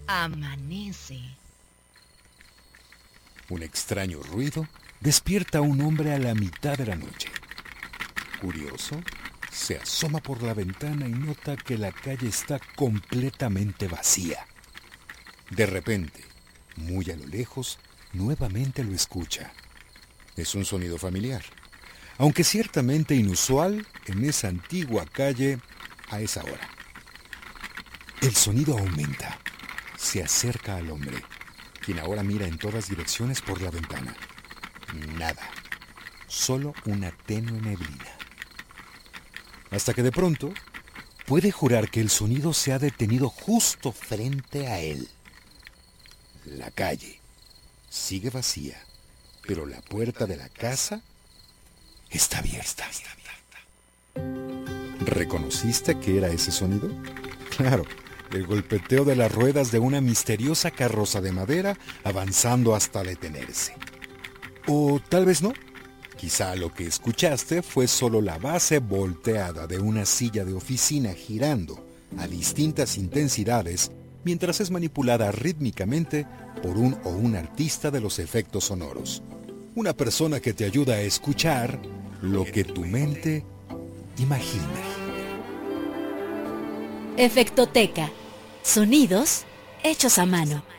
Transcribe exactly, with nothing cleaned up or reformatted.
Amanece. Un extraño ruido despierta a un hombre a la mitad de la noche. Curioso, se asoma por la ventana y nota que la calle está completamente vacía. De repente, muy a lo lejos, nuevamente lo escucha. Es un sonido familiar, aunque ciertamente inusual en esa antigua calle a esa hora. El sonido aumenta. Se acerca al hombre, quien ahora mira en todas direcciones por la ventana. Nada, solo una tenue neblina. Hasta que de pronto puede jurar que el sonido se ha detenido justo frente a él. La calle sigue vacía, pero la puerta de la casa está abierta. ¿Reconociste que era ese sonido? Claro, el golpeteo de las ruedas de una misteriosa carroza de madera avanzando hasta detenerse. O tal vez no. Quizá lo que escuchaste fue solo la base volteada de una silla de oficina girando a distintas intensidades mientras es manipulada rítmicamente por un o un artista de los efectos sonoros. Una persona que te ayuda a escuchar lo que tu mente imagina. Efectoteca. Sonidos hechos a mano.